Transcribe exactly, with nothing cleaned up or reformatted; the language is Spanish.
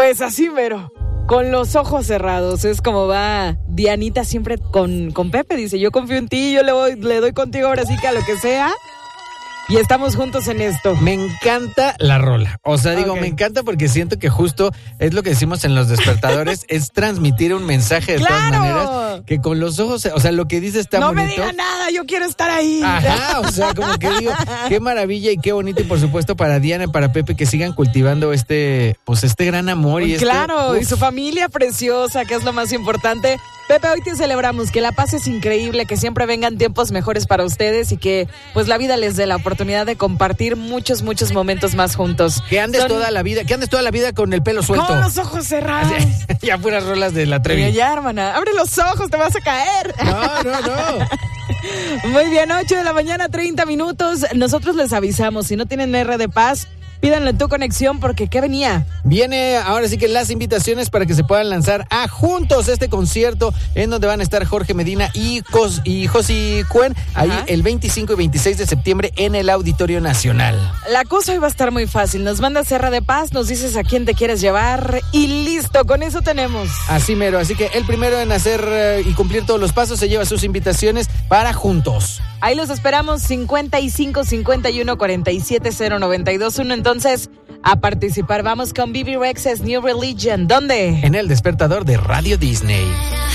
Pues así, mero. Con los ojos cerrados, es como va Dianita siempre con, con Pepe. Dice, yo confío en ti, yo le, voy, le doy contigo ahora sí que a lo que sea. Y estamos juntos en esto. Me encanta la rola. O sea, digo, Okay. me encanta porque siento que justo es lo que decimos en los despertadores, es transmitir un mensaje de ¡Claro! todas maneras. Que con los ojos, o sea, lo que dice está no bonito. me diga nada, yo quiero estar ahí. Ajá, o sea, como que digo, qué maravilla y qué bonito. Y por supuesto para Diana y para Pepe que sigan cultivando este, pues este gran amor. y Claro, este, y su familia preciosa, que es lo más importante. Pepe, hoy te celebramos, que la paz es increíble, que siempre vengan tiempos mejores para ustedes y que pues la vida les dé la oportunidad de compartir muchos, muchos momentos más juntos. Que andes Son... toda la vida, que andes toda la vida con el pelo suelto. Con los ojos cerrados. Ya puras rolas de la Trevi. Oye, ya, hermana, abre los ojos, te vas a caer. No, no, no. Muy bien, ocho de la mañana, treinta minutos. Nosotros les avisamos, si no tienen R de Paz, pídanlo en tu conexión porque ¿qué venía? Viene ahora sí que las invitaciones para que se puedan lanzar a Juntos este concierto en donde van a estar Jorge Medina y, Cos, y Josi Cuen ahí el veinticinco y veintiséis de septiembre en el Auditorio Nacional. La cosa hoy va a estar muy fácil. Nos mandas R de Paz, nos dices a quién te quieres llevar y listo, con eso tenemos. Así mero, así que el primero en hacer uh, y cumplir todos los pasos se lleva sus invitaciones para Juntos. Ahí los esperamos, cincuenta y cinco, cincuenta y uno, cuarenta y siete, cero, noventa y dos, uno. Entonces, a participar. Vamos con B B Rex's New Religion. ¿Dónde? En el despertador de Radio Disney.